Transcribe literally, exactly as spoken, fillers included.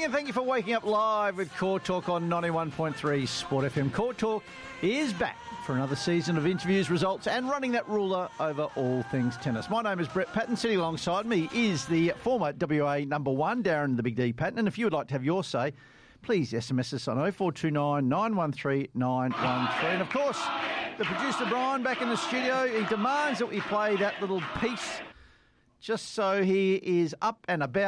and thank you for waking up live with Court Talk on ninety-one point three Sport F M. Court Talk is back for another season of interviews, results and running that ruler over all things tennis. My name is Brett Patton. Sitting alongside me is the former W A number one, Darren the Big D Patton. And if you would like to have your say, please S M S us on oh four two nine, nine one three, nine one three. And of course, the producer Brian back in the studio. He demands that we play that little piece just so he is up and about.